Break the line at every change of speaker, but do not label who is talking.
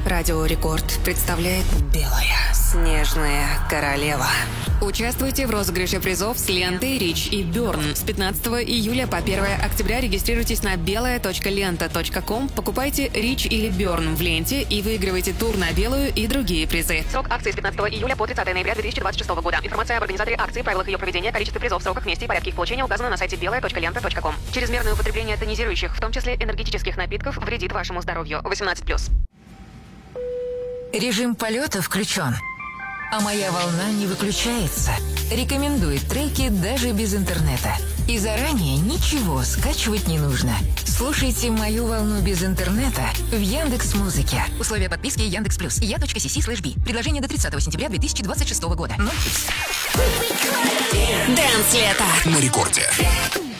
Радио Рекорд представляет «Белая снежная королева». Участвуйте в розыгрыше призов с лентой Rich и Burn. С 15 июля по 1 октября регистрируйтесь на белая.лента.ком, покупайте Rich или Burn в ленте и выигрывайте тур на белую и другие призы. Срок акции с 15 июля по 30 ноября 2026 года. Информация об организаторе акции, правилах ее проведения, количестве призов, сроках, месте и порядке их получения указана на сайте белая.лента.ком. Чрезмерное употребление тонизирующих, в том числе энергетических напитков, вредит вашему здоровью. 18+.
Режим полета включен, а моя волна не выключается. Рекомендует треки даже без интернета. И заранее ничего скачивать не нужно. Слушайте мою волну без интернета в Яндекс.Музыке. Условия подписки Яндекс.Плюс. Я.cc/B. Предложение до 30 сентября 2026 года.
Дэнс лето
На рекорде.